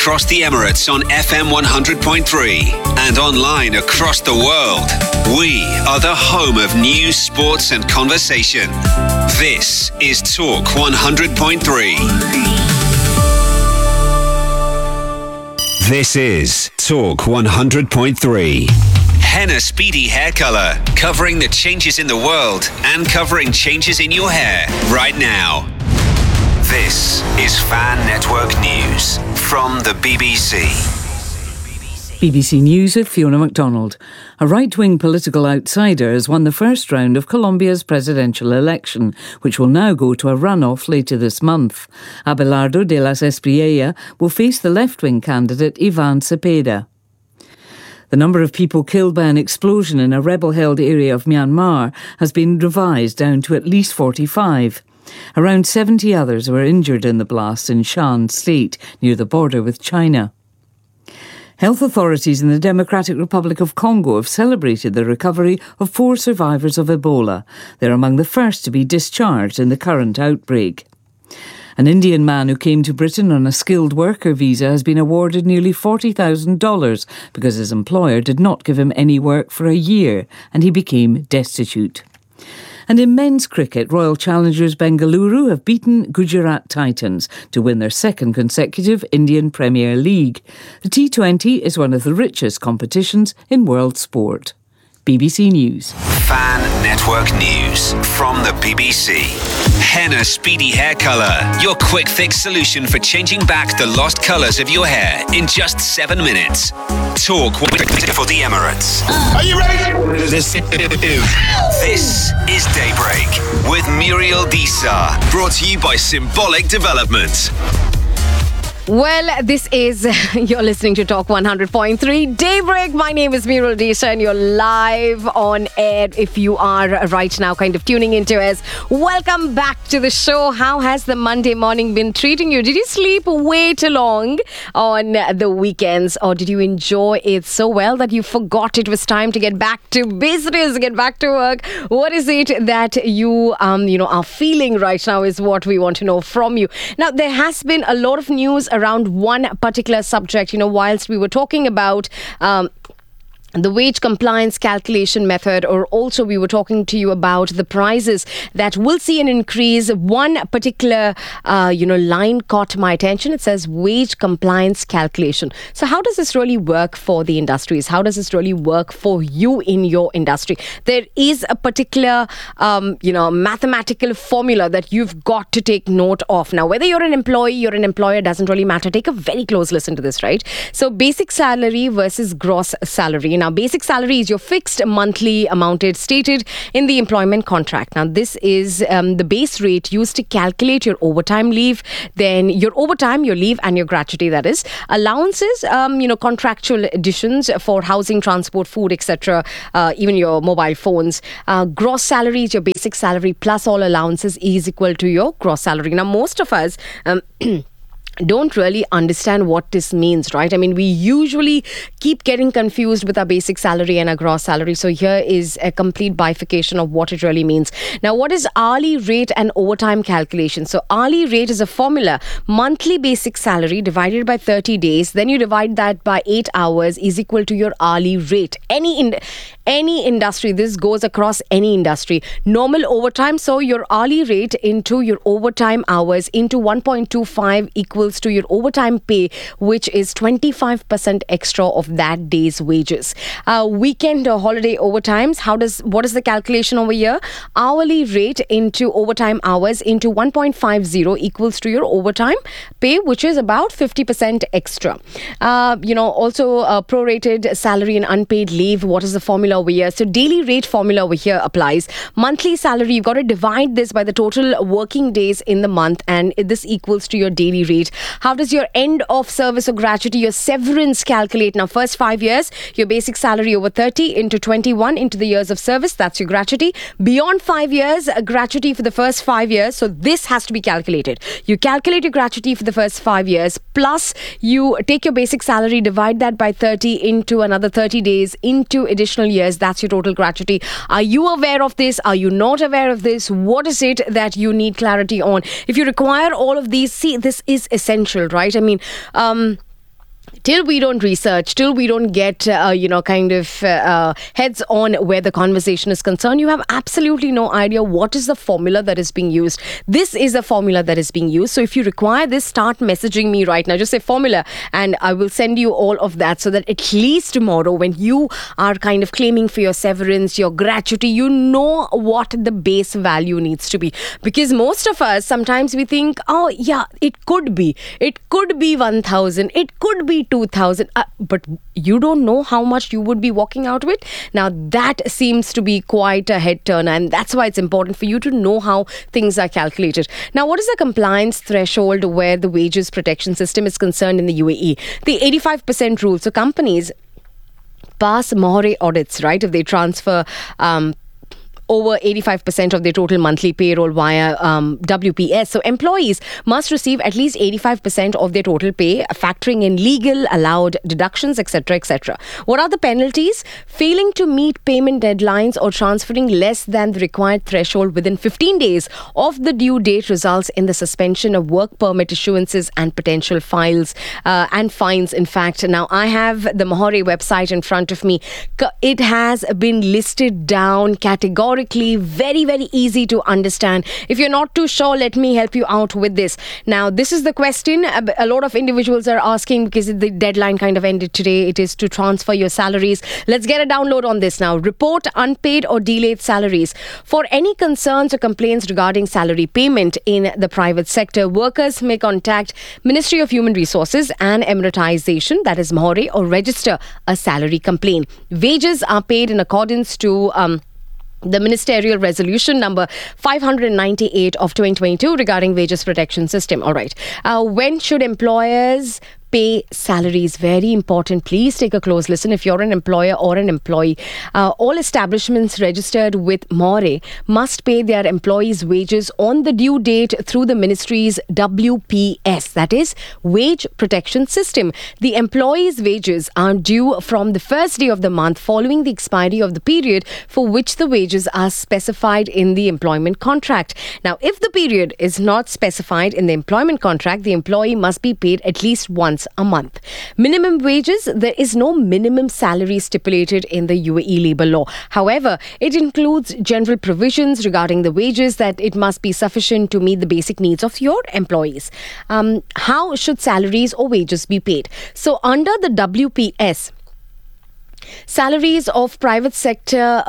across the Emirates on FM 100.3 and online across the world. We are the home of news, sports and conversation. This is Talk 100.3. This is Talk 100.3. Henna Speedy Hair Color, covering the changes in the world and covering changes in your hair right now. This is Fan Network News from the BBC. BBC News with Fiona MacDonald. A right-wing political outsider has won the first round of Colombia's presidential election, which will now go to a runoff later this month. Abelardo de las Espriella will face the left-wing candidate Ivan Cepeda. The number of people killed by an explosion in a rebel-held area of Myanmar has been revised down to at least 45. Around 70 others were injured in the blast in Shan State, near the border with China. Health authorities in the Democratic Republic of Congo have celebrated the recovery of 4 survivors of Ebola. They're among the first to be discharged in the current outbreak. An Indian man who came to Britain on a skilled worker visa has been awarded nearly $40,000 because his employer did not give him any work for a year and he became destitute. And in men's cricket, Royal Challengers Bengaluru have beaten Gujarat Titans to win their second consecutive Indian Premier League. The T20 is one of the richest competitions in world sport. BBC News. Fan Network News from the BBC. Henna Speedy Hair Color, your quick fix solution for changing back the lost colours of your hair in just 7 minutes. Talk for the Emirates. Are you ready? This is Daybreak with Muriel Disa, brought to you by Symbolic Development. Well, this is, you're listening to Talk 100.3 Daybreak. My name is Muriel Disa and you're live on air if you are right now kind of tuning into us. Welcome back to the show. How has the Monday morning been treating you? Did you sleep way too long on the weekends, or did you enjoy it so well that you forgot it was time to get back to business, get back to work? What is it that you are feeling right now is what we want to know from you. Now, there has been a lot of news around one particular subject, whilst we were talking about the wage compliance calculation method, or also we were talking to you about the prices that will see an increase. One particular, line caught my attention. It says wage compliance calculation. So how does this really work for the industries? How does this really work for you in your industry? There is a particular, mathematical formula that you've got to take note of. Now, whether you're an employee, you're an employer, doesn't really matter. Take a very close listen to this, right? So basic salary versus gross salary. Now, basic salary is your fixed monthly amounted stated in the employment contract. Now, this is the base rate used to calculate your overtime leave, then your overtime, your leave and your gratuity, that is. Allowances, contractual additions for housing, transport, food, etc., even your mobile phones. Gross salary is your basic salary plus all allowances is equal to your gross salary. Now, most of us don't really understand what this means, right? I mean, we usually keep getting confused with our basic salary and our gross salary. So here is a complete bifurcation of what it really means. Now, what is hourly rate and overtime calculation? So hourly rate is a formula. Monthly basic salary divided by 30 days. Then you divide that by 8 hours is equal to your hourly rate. Any industry, this goes across any industry. Normal overtime, so your hourly rate into your overtime hours into 1.25 equals to your overtime pay, which is 25% extra of that day's wages. Weekend or holiday overtimes, what is the calculation over here? Hourly rate into overtime hours into 1.50 equals to your overtime pay, which is about 50% extra. Also prorated salary and unpaid leave. What is the formula over here? So daily rate formula over here applies. Monthly salary, you've got to divide this by the total working days in the month, and this equals to your daily rate. How does your end of service or gratuity, your severance calculate? Now, first 5 years, your basic salary over 30 into 21 into the years of service, that's your gratuity. Beyond 5 years, a gratuity for the first 5 years. So this has to be calculated. You calculate your gratuity for the first 5 years, plus you take your basic salary, divide that by 30 into another 30 days into additional years. That's your total gratuity. Are you aware of this? Are you not aware of this? What is it that you need clarity on? If you require all of these, see, this is essential, right? I mean, till we don't research, till we don't get, heads on where the conversation is concerned, you have absolutely no idea what is the formula that is being used. This is the formula that is being used. So if you require this, start messaging me right now. Just say formula and I will send you all of that, so that at least tomorrow when you are kind of claiming for your severance, your gratuity, you know what the base value needs to be. Because most of us, sometimes we think, oh yeah, it could be 1,000, it could be 2,000, but you don't know how much you would be walking out with. Now that seems to be quite a head turner, and that's why it's important for you to know how things are calculated. Now, what is the compliance threshold where the wages protection system is concerned in the UAE? The 85% rule. So companies pass Mohore audits, right? If they transfer over 85% of their total monthly payroll via WPS. So employees must receive at least 85% of their total pay, factoring in legal, allowed deductions, etc., etc. What are the penalties? Failing to meet payment deadlines or transferring less than the required threshold within 15 days of the due date results in the suspension of work permit issuances and potential fines. In fact, now I have the Mohore website in front of me. It has been listed down categorically, very, very easy to understand. If you're not too sure, let me help you out with this. Now, this is the question a lot of individuals are asking, because the deadline kind of ended today. It is to transfer your salaries. Let's get a download on this now. Report unpaid or delayed salaries. For any concerns or complaints regarding salary payment in the private sector, workers may contact Ministry of Human Resources and Emiratization, that is Mohore, or register a salary complaint. Wages are paid in accordance to the ministerial resolution number 598 of 2022 regarding wages protection system. All right. When should employers pay salaries? Very important. Please take a close listen if you're an employer or an employee. All establishments registered with Mohore must pay their employees' wages on the due date through the ministry's WPS, that is Wage Protection System. The employees' wages are due from the first day of the month following the expiry of the period for which the wages are specified in the employment contract. Now, if the period is not specified in the employment contract, the employee must be paid at least once a month. Minimum wages, there is no minimum salary stipulated in the UAE labour law. However, it includes general provisions regarding the wages that it must be sufficient to meet the basic needs of your employees. How should salaries or wages be paid? So under the WPS, salaries of private sector,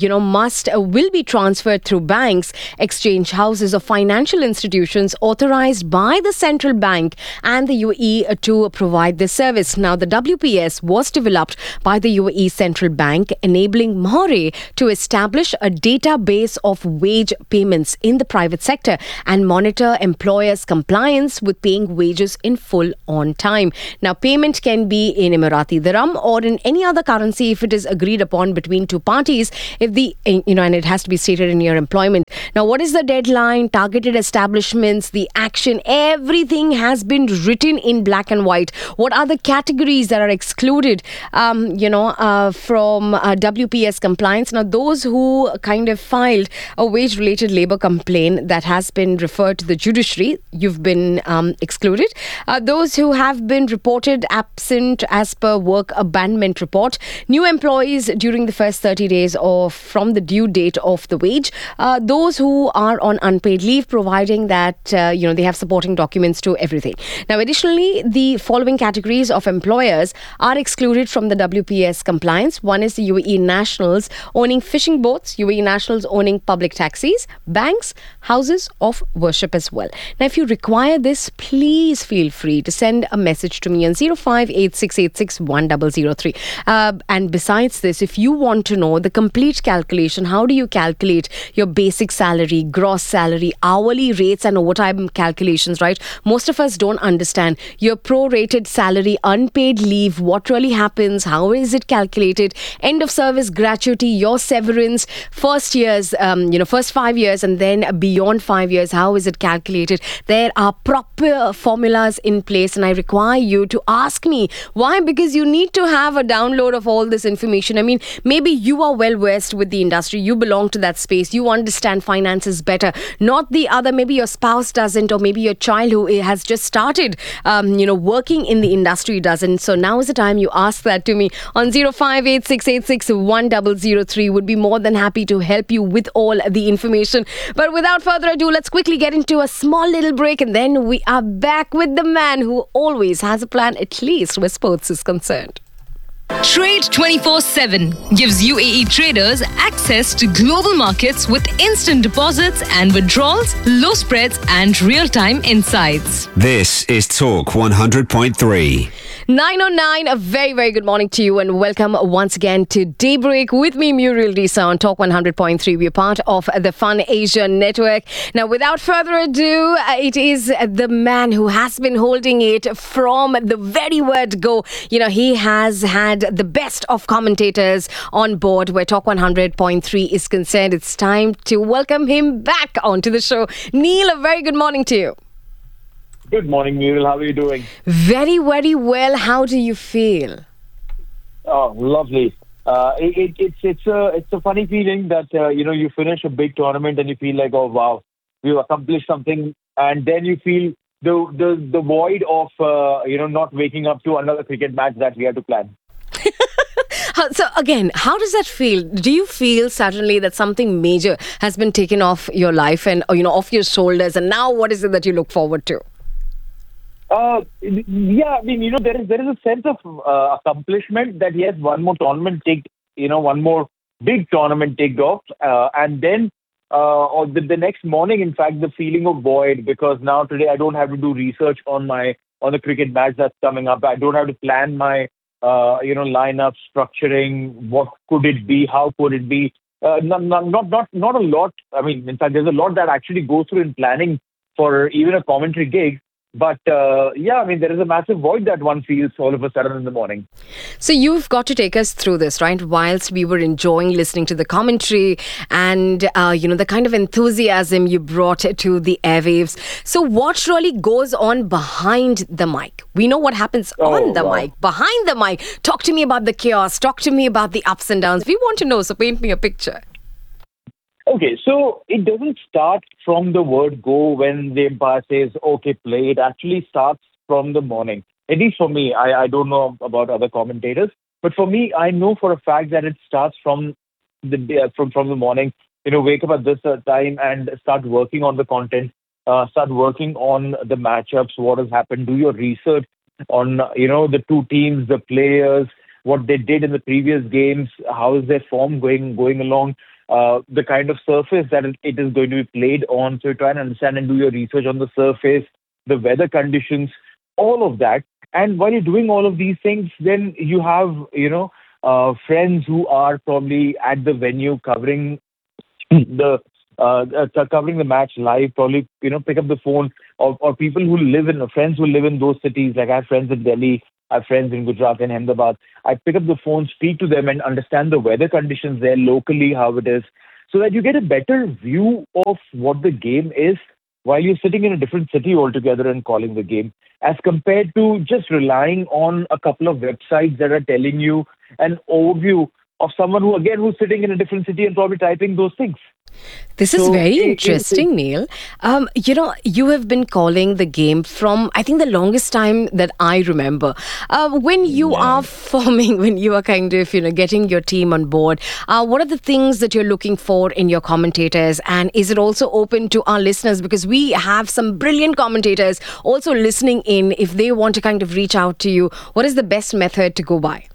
will be transferred through banks, exchange houses, or financial institutions authorized by the central bank and the UAE to provide this service. Now, the WPS was developed by the UAE Central Bank, enabling Mohore to establish a database of wage payments in the private sector and monitor employers' compliance with paying wages in full on time. Now, payment can be in Emirati dirham or in any other currency if it is agreed upon between two parties, and it has to be stated in your employment. Now, what is the deadline, targeted establishments, the action, everything has been written in black and white. What are the categories that are excluded, from WPS compliance? Now, those who kind of filed a wage-related labour complaint that has been referred to the judiciary, you've been excluded. Those who have been reported absent as per work abandonment report, new employees during the first 30 days from the due date of the wage, those who are on unpaid leave, providing that they have supporting documents to everything. Now, additionally, the following categories of employers are excluded from the WPS compliance. One is the UAE nationals owning fishing boats, UAE nationals owning public taxis, banks, houses of worship as well. Now, if you require this, please feel free to send a message to me on 0586861003. And besides this, if you want to know the complete calculation, how do you calculate your basic salary, gross salary, hourly rates and overtime calculations, right? Most of us don't understand your prorated salary, unpaid leave, what really happens, how is it calculated, end of service gratuity, your severance, first 5 years and then beyond 5 years, how is it calculated? There are proper formulas in place and I require you to ask me. Why? Because you need to have a download of all this information? I mean, maybe you are well versed with the industry. You belong to that space. You understand finances better. Not the other. Maybe your spouse doesn't, or maybe your child who has just started, working in the industry doesn't. So now is the time you ask that to me on 0586861003. Would be more than happy to help you with all the information. But without further ado, let's quickly get into a small little break, and then we are back with the man who always has a plan, at least where sports is concerned. Trade 24/7 gives UAE traders access to global markets with instant deposits and withdrawals, low spreads, and real-time insights. This is Talk 100.3. 909, a very, very good morning to you, and welcome once again to Daybreak with me, Muriel Disa, on Talk 100.3. We're part of the Fun Asia network. Now, without further ado, it is the man who has been holding it from the very word go. He has had the best of commentators on board where Talk 100.3 is concerned. It's time to welcome him back onto the show. Neil, a very good morning to you. Good morning, Muriel. How are you doing? Very, very well. How do you feel? Oh, lovely. It's a funny feeling that you finish a big tournament and you feel like, oh wow, we've accomplished something, and then you feel the void of not waking up to another cricket match that we had to plan. So again, how does that feel? Do you feel suddenly that something major has been taken off your life and off your shoulders, and now what is it that you look forward to? Yeah, I mean, there is a sense of accomplishment that yes, one more big tournament ticked off, and then the next morning, in fact, the feeling of void, because now today I don't have to do research on the cricket match that's coming up. I don't have to plan my lineup structuring. What could it be? How could it be? Not a lot. I mean, in fact, there's a lot that actually goes through in planning for even a commentary gig. But there is a massive void that one feels all of a sudden in the morning. So you've got to take us through this, right? Whilst we were enjoying listening to the commentary and, the kind of enthusiasm you brought to the airwaves. So what really goes on behind the mic? We know what happens on the mic. Behind the mic, talk to me about the chaos. Talk to me about the ups and downs. We want to know, so paint me a picture. Okay, so it doesn't start from the word go when the umpire says, okay, play. It actually starts from the morning. At least for me, I don't know about other commentators, but for me, I know for a fact that it starts from the morning. Wake up at this time and start working on the content, start working on the matchups, what has happened, do your research on, the two teams, the players, what they did in the previous games, how is their form going along. The kind of surface that it is going to be played on. So you try and understand and do your research on the surface, the weather conditions, all of that. And while you're doing all of these things, then you have, friends who are probably at the venue covering the match live, probably, pick up the phone, or people who friends who live in those cities. Like I have friends in Delhi, I have friends in Gujarat and Ahmedabad. I pick up the phone, speak to them and understand the weather conditions there locally, how it is, so that you get a better view of what the game is while you're sitting in a different city altogether and calling the game, as compared to just relying on a couple of websites that are telling you an overview of someone who's sitting in a different city and probably typing those things. This is very interesting, Neil. You have been calling the game from, I think, the longest time that I remember. When you are forming, when you are kind of, getting your team on board, what are the things that you're looking for in your commentators? And is it also open to our listeners? Because we have some brilliant commentators also listening in. If they want to kind of reach out to you, what is the best method to go by?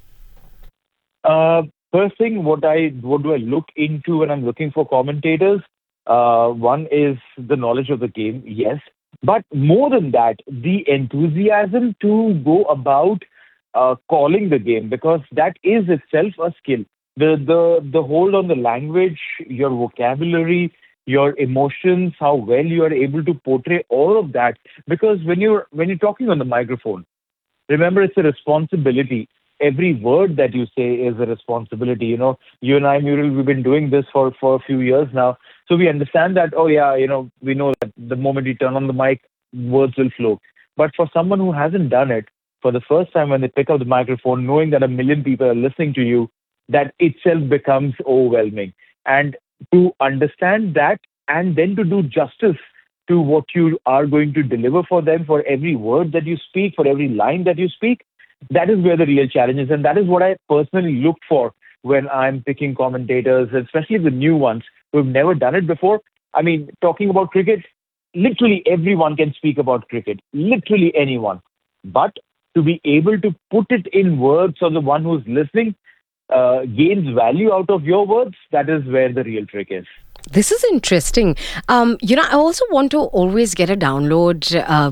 First thing, what do I look into when I'm looking for commentators? One is the knowledge of the game, yes. But more than that, the enthusiasm to go about calling the game, because that is itself a skill. The hold on the language, your vocabulary, your emotions, how well you are able to portray all of that. Because when you're talking on the microphone, remember, it's a responsibility. Every word that you say is a responsibility. You and I, Muriel, we've been doing this for a few years now. So we understand that, we know that the moment you turn on the mic, words will flow. But for someone who hasn't done it, for the first time when they pick up the microphone, knowing that a million people are listening to you, that itself becomes overwhelming. And to understand that and then to do justice to what you are going to deliver for them, for every word that you speak, for every line that you speak, that is where the real challenge is. And that is what I personally look for when I'm picking commentators, especially the new ones who have never done it before. I mean, talking about cricket, literally everyone can speak about cricket, literally anyone. But to be able to put it in words so the one who's listening gains value out of your words, that is where the real trick is. This is interesting. I also wanted to always get a download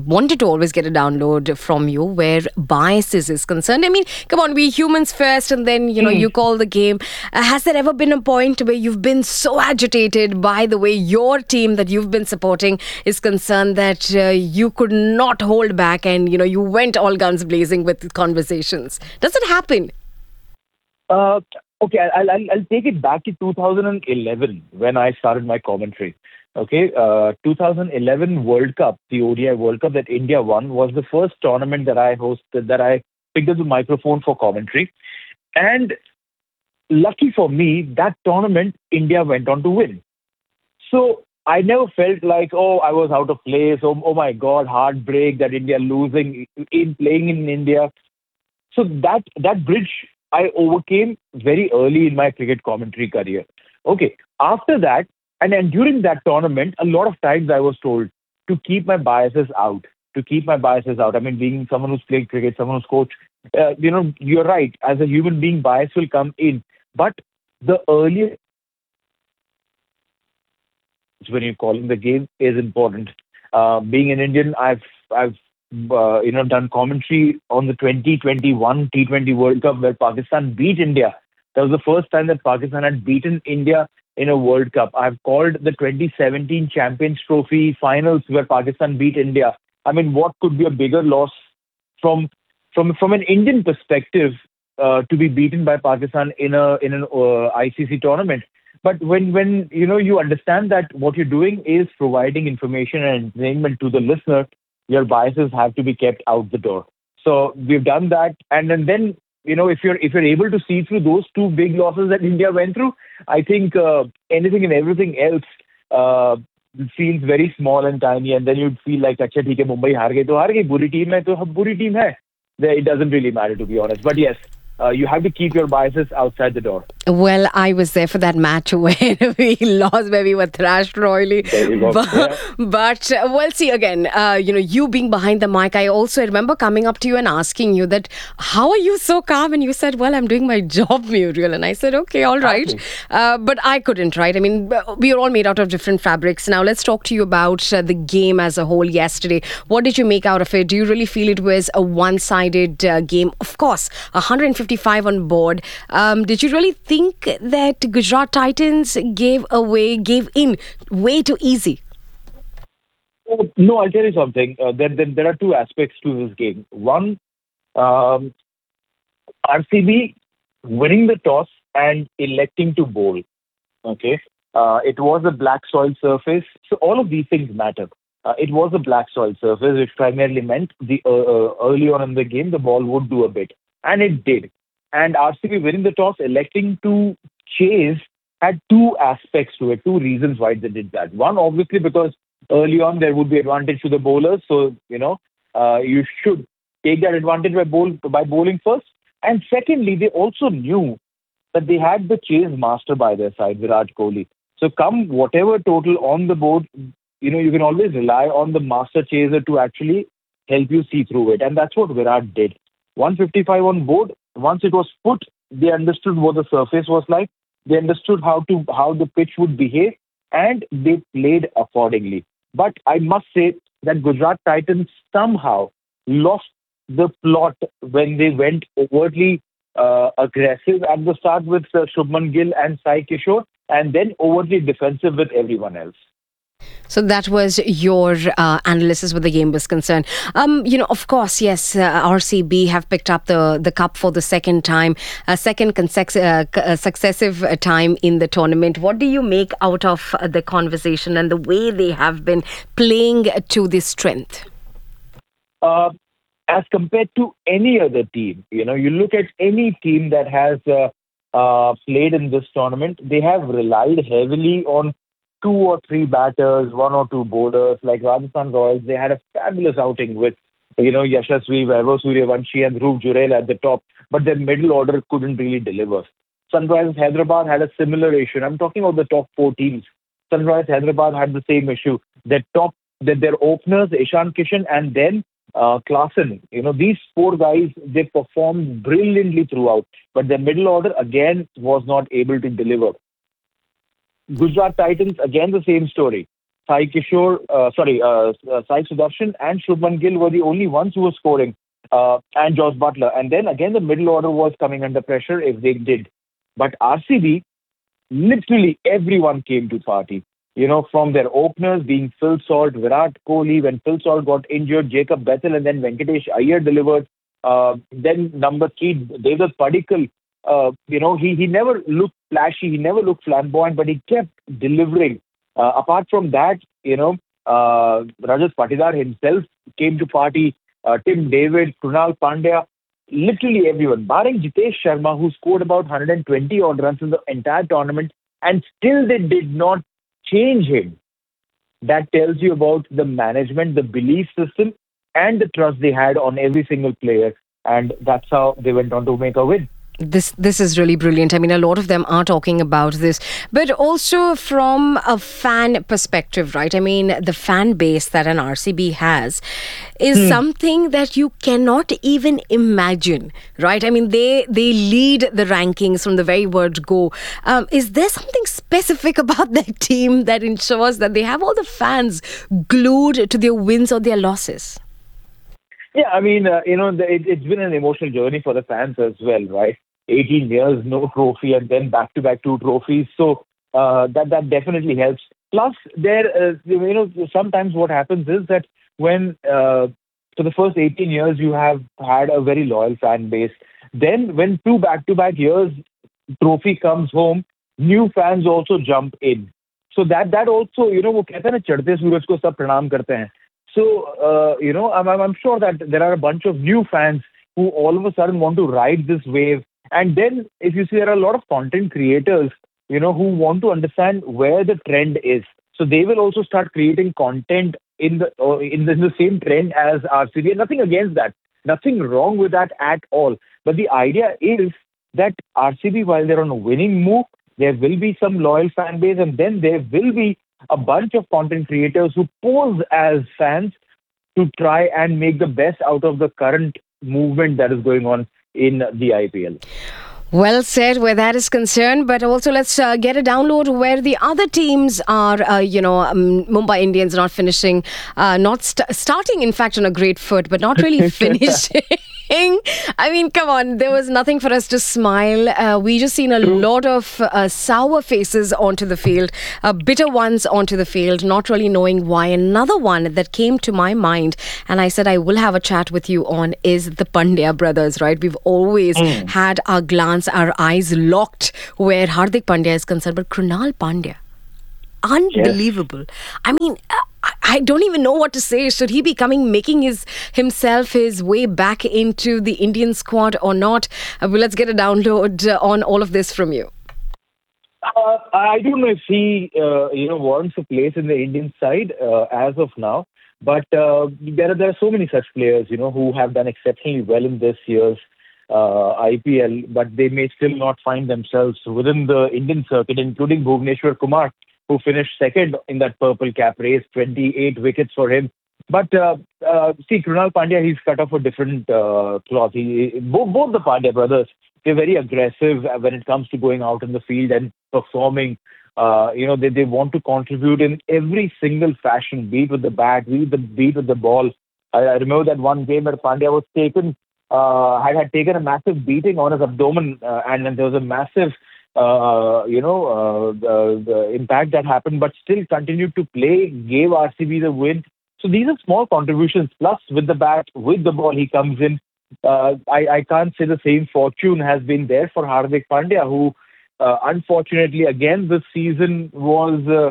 from you where biases is concerned. I mean, come on, we humans first and then, you call the game. Has there ever been a point where you've been so agitated by the way your team that you've been supporting is concerned that you could not hold back and, you went all guns blazing with conversations? Does it happen? Okay, I'll take it back to 2011 when I started my commentary. Okay, 2011 World Cup, the ODI World Cup that India won, was the first tournament that I hosted, that I picked up the microphone for commentary. And lucky for me, that tournament, India went on to win. So I never felt like, I was out of place. Oh my God, heartbreak that India losing in playing in India. So that bridge I overcame very early in my cricket commentary career. Okay, after that, and during that tournament, a lot of times I was told to keep my biases out. I mean, being someone who's played cricket, someone who's coached, you're right. As a human being, bias will come in. But the earlier, when you're calling the game, is important. Being an Indian, I've done commentary on the 2021 T20 World Cup where Pakistan beat India. That was the first time that Pakistan had beaten India in a World Cup. I've called the 2017 Champions Trophy finals where Pakistan beat India. I mean, what could be a bigger loss from an Indian perspective to be beaten by Pakistan in an ICC tournament? But when you understand that what you're doing is providing information and entertainment to the listener, your biases have to be kept out the door. So we've done that. And then if you're able to see through those two big losses that India went through, I think anything and everything else feels very small and tiny. And then you'd feel like, acha, theek hai, Mumbai haar gayi, buri team hai, to buri team hai. It doesn't really matter, to be honest. But yes, you have to keep your biases outside the door. Well, I was there for that match where we lost, where we were thrashed royally. There you go. But well, see, again, you being behind the mic, I also remember coming up to you and asking you that, how are you so calm? And you said, well, I'm doing my job, Muriel. And I said, okay, all right. But I couldn't, right? I mean, we are all made out of different fabrics. Now, let's talk to you about the game as a whole yesterday. What did you make out of it? Do you really feel it was a one-sided game? Of course, 155 on board. Did you really think that Gujarat Titans gave in way too easy? No, I'll tell you something. There are two aspects to this game. One, RCB winning the toss and electing to bowl. Okay, it was a black soil surface, so all of these things matter. It was a black soil surface, which primarily meant the early on in the game the ball would do a bit, and it did. And RCB winning the toss, electing to chase, had two aspects to it, two reasons why they did that. One, obviously, because early on there would be advantage to the bowlers, so you should take that advantage by bowling first. And secondly, they also knew that they had the chase master by their side, Virat Kohli. So come whatever total on the board, you can always rely on the master chaser to actually help you see through it, and that's what Virat did. 155 on board. Once it was put, they understood what the surface was like. They understood how the pitch would behave, and they played accordingly. But I must say that Gujarat Titans somehow lost the plot when they went overtly aggressive at the start with Shubman Gill and Sai Kishore, and then overtly defensive with everyone else. So that was your analysis with the game was concerned. Of course, yes, RCB have picked up the cup for the second time, successive time in the tournament. What do you make out of the conversation and the way they have been playing to this strength? as compared to any other team. You know, you look at any team that has played in this tournament, they have relied heavily on two or three batters, one or two bowlers. Like Rajasthan Royals, they had a fabulous outing with, Yashasvi, Vaibhav Suryavanshi and Dhruv Jurel at the top, but their middle order couldn't really deliver. Sunrisers Hyderabad had a similar issue. I'm talking about the top four teams. Sunrisers Hyderabad had the same issue. Their openers, Ishan Kishan and then Klaasen. These four guys, they performed brilliantly throughout, but their middle order again was not able to deliver. Gujarat Titans, again the same story. Sai Sudarshan and Shubman Gill were the only ones who were scoring, and Josh Butler. And then again the middle order was coming under pressure if they did. But RCB, literally everyone came to party. From their openers being Phil Salt, Virat Kohli, when Phil Salt got injured, Jacob Bethel and then Venkatesh Iyer delivered. Then number 3, Devdutt Padikkal, he never looked flashy, he never looked flamboyant, but he kept delivering. Apart from that, Rajat Patidar himself came to party, Tim David, Krunal Pandya, literally everyone, barring Jitesh Sharma, who scored about 120 odd runs in the entire tournament, and still they did not change him. That tells you about the management, the belief system, and the trust they had on every single player. And that's how they went on to make a win. This is really brilliant. I mean, a lot of them are talking about this, but also from a fan perspective, right? I mean, the fan base that an RCB has is something that you cannot even imagine, right? I mean, they lead the rankings from the very word go. Is there something specific about that team that ensures that they have all the fans glued to their wins or their losses? Yeah, I mean, it's been an emotional journey for the fans as well, right? 18 years, no trophy, and then back-to-back 2 trophies. So that definitely helps. Plus, sometimes what happens is that when, for the first 18 years, you have had a very loyal fan base. Then when 2 back-to-back years, trophy comes home, new fans also jump in. So that also, वो कहते हैं ना चढ़ते सूरज को सब प्रणाम करते हैं. So, I'm sure that there are a bunch of new fans who all of a sudden want to ride this wave. And then, if you see, there are a lot of content creators, who want to understand where the trend is. So they will also start creating content in the same trend as RCB. Nothing against that. Nothing wrong with that at all. But the idea is that RCB, while they're on a winning move, there will be some loyal fan base, and then there will be a bunch of content creators who pose as fans to try and make the best out of the current movement that is going on in the IPL. Well said where that is concerned, but also let's get a download where the other teams are, Mumbai Indians not finishing, starting in fact on a great foot, but not really finishing. I mean, come on, there was nothing for us to smile. We just seen a lot of sour faces onto the field, bitter ones onto the field, not really knowing why. Another one that came to my mind, and I said I will have a chat with you on, is the Pandya brothers, right? We've always had our glance, our eyes locked where Hardik Pandya is concerned, but Krunal Pandya, unbelievable. Yes. I mean, I don't even know what to say. Should he be making himself his way back into the Indian squad or not? Well, let's get a download on all of this from you. I don't know if he, wants a place in the Indian side as of now. But there are so many such players, who have done exceptionally well in this year's IPL, but they may still not find themselves within the Indian circuit, including Bhuvneshwar Kumar, who finished second in that purple cap race, 28 wickets for him. But see, Krunal Pandya, he's cut off a different cloth. Both the Pandya brothers, they're very aggressive when it comes to going out in the field and performing. They want to contribute in every single fashion, be it with the bat, be it with the ball. I remember that one game where Pandya was had taken a massive beating on his abdomen, and then there was a massive the impact that happened, but still continued to play, gave RCB the win. So these are small contributions. Plus, with the bat, with the ball, he comes in. I can't say the same fortune has been there for Hardik Pandya, who unfortunately, again, this season was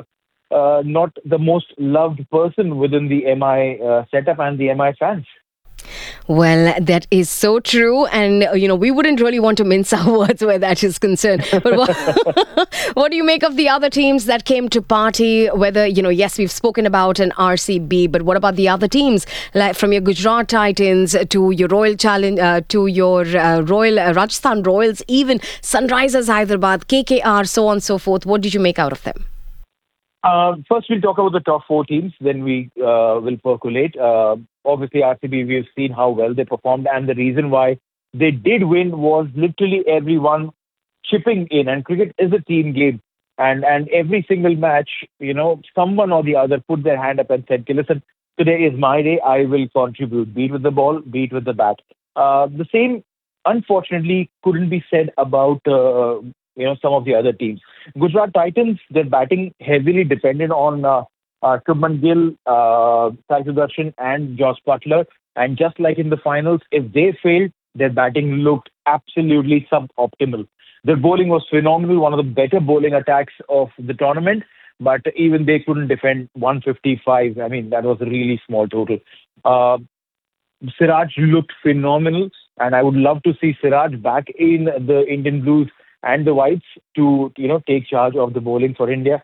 not the most loved person within the MI setup and the MI fans. Well, that is so true. And, we wouldn't really want to mince our words where that is concerned. But what do you make of the other teams that came to party? Whether, yes, we've spoken about an RCB, but what about the other teams? Like from your Gujarat Titans to your Royal Challenge, to your Royal Rajasthan Royals, even Sunrisers Hyderabad, KKR, so on and so forth. What did you make out of them? First, we'll talk about the top four teams, then we will percolate. Obviously, RCB, we've seen how well they performed, and the reason why they did win was literally everyone chipping in. And cricket is a team game, and every single match, someone or the other put their hand up and said, okay, listen, today is my day, I will contribute, be it with the ball, be it with the bat. The same, unfortunately, couldn't be said about some of the other teams. Gujarat Titans, their batting heavily depended on Shubman Gill, Sai Sudarshan and Josh Butler. And just like in the finals, if they failed, their batting looked absolutely suboptimal. Their bowling was phenomenal, one of the better bowling attacks of the tournament, but even they couldn't defend 155. I mean, that was a really small total. Siraj looked phenomenal, and I would love to see Siraj back in the Indian Blues and the Whites to take charge of the bowling for India.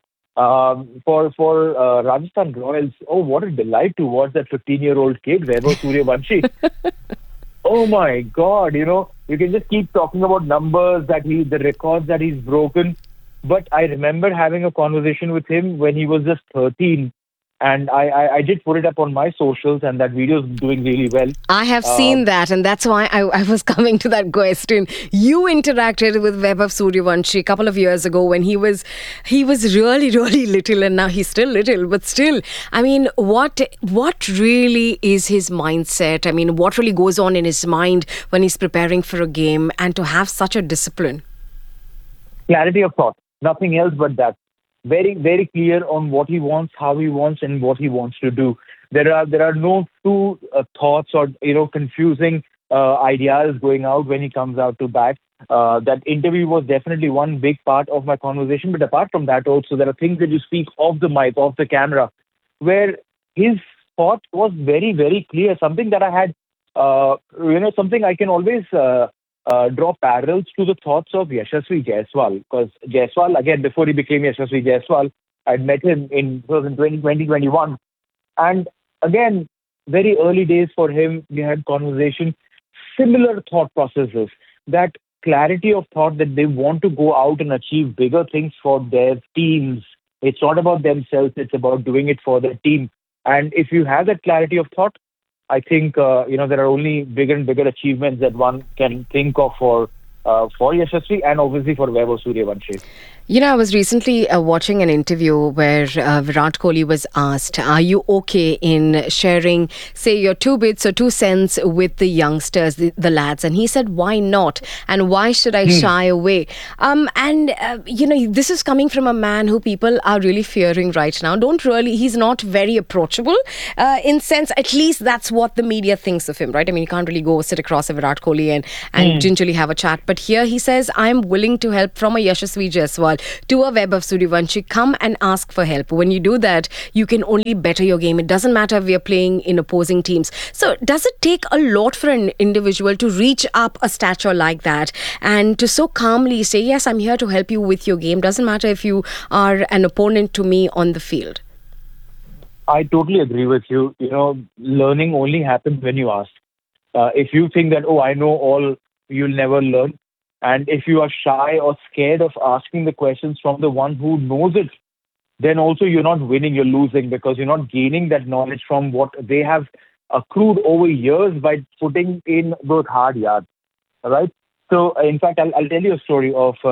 For Rajasthan Royals, oh, what a delight to watch that 15-year-old kid, Vaibhav Suryavanshi. Oh my God, you can just keep talking about numbers, the records that he's broken. But I remember having a conversation with him when he was just 13. And I did put it up on my socials, and that video is doing really well. I have seen that, and that's why I was coming to that question. You interacted with Vaibhav Suryavanshi a couple of years ago when he was really, really little, and now he's still little, but still. I mean, what really is his mindset? I mean, what really goes on in his mind when he's preparing for a game, and to have such a discipline? Clarity of thought, nothing else but that. Very, very clear on what he wants, how he wants, and what he wants to do. There are no two thoughts or confusing ideas going out when he comes out to bat. That interview was definitely one big part of my conversation. But apart from that, also there are things that you speak off the mic, off the camera, where his thought was very, very clear. Something that I had, something I can always draw parallels to the thoughts of Yashasvi Jaiswal, because Jaiswal, again, before he became Yashasvi Jaiswal, I'd met him in 2021. And again, very early days for him, we had conversation, similar thought processes, that clarity of thought that they want to go out and achieve bigger things for their teams. It's not about themselves, it's about doing it for their team. And if you have that clarity of thought, I think there are only bigger and bigger achievements that one can think of for Yashasvi and obviously for Vaibhav Suryavanshi. I was recently watching an interview where Virat Kohli was asked, are you okay in sharing, say, your 2 bits or 2 cents with the youngsters, the lads? And he said, why not? And why should I shy away? This is coming from a man who people are really fearing right now. He's not very approachable in sense, at least that's what the media thinks of him, right? I mean, you can't really go sit across a Virat Kohli and gingerly have a chat. But here he says, I'm willing to help, from a Yashasvi Jaiswal to a Vaibhav Suryavanshi. Come and ask for help. When you do that, you can only better your game. It doesn't matter if we are playing in opposing teams. So does it take a lot for an individual to reach up a stature like that and to so calmly say, yes, I'm here to help you with your game. Doesn't matter if you are an opponent to me on the field. I totally agree with you. Learning only happens when you ask. If you think that, I know all, you'll never learn. And if you are shy or scared of asking the questions from the one who knows it, then also you're not winning, you're losing, because you're not gaining that knowledge from what they have accrued over years by putting in those hard yards. All right. So, in fact, I'll tell you a story of